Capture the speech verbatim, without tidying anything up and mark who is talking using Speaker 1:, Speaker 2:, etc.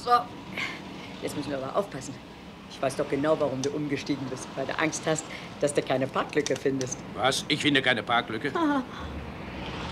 Speaker 1: So. Jetzt müssen wir aber aufpassen. Ich weiß doch genau, warum du umgestiegen bist, weil du Angst hast, dass du keine Parklücke findest.
Speaker 2: Was? Ich finde keine Parklücke?